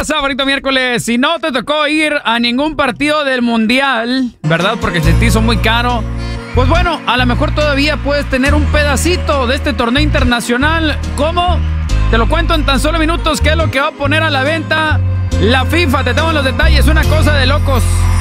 pasa, bonito miércoles? Si no te tocó ir a ningún partido del Mundial, ¿verdad? Porque se te hizo muy caro. Pues bueno, a lo mejor todavía puedes tener un pedacito de este torneo internacional. ¿Cómo? Te lo cuento en tan solo minutos qué es lo que va a poner a la venta la FIFA. Te tengo los detalles, una cosa de locos.